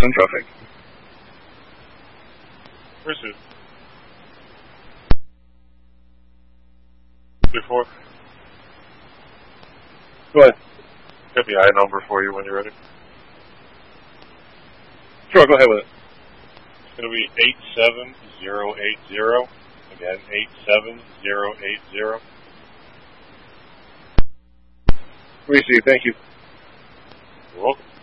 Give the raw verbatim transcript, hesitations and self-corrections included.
in traffic. Pursuit. Before. Go ahead. Got the I number for you when you're ready. Sure, go ahead with it. It's going to be eight seven zero eight zero. Again, eight seven zero eight zero. Receive, thank you. You're welcome.